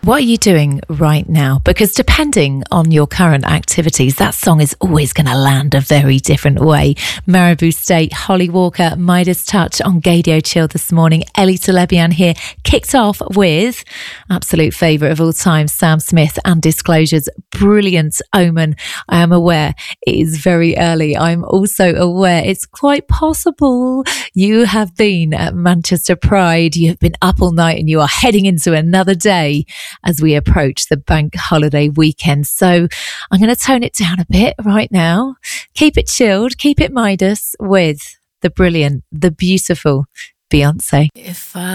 What are you doing right now? Because depending on your current activities, that song is always going to land a very different way. Marabou State, Holly Walker, Midas Touch on Gaydio Chill this morning. Ellie Telebian here, kicked off with absolute favourite of all time, Sam Smith and Disclosure's brilliant Omen. I am aware it is very early. I'm also aware it's quite possible you have been at Manchester Pride, you have been up all night and you are heading into another day as we approach the bank holiday weekend. So I'm going to tone it down a bit right now. Keep it chilled, keep it Midas with the brilliant, the beautiful Beyonce.